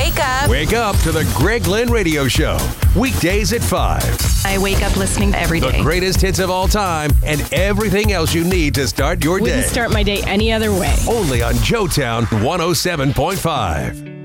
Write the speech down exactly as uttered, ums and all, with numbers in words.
Wake up. Wake up to the Greg Lynn Radio Show. Weekdays at five. I wake up listening every day. The greatest hits of all time and everything else you need to start your day. Wouldn't start my day any other way. Only on Joetown one oh seven point five.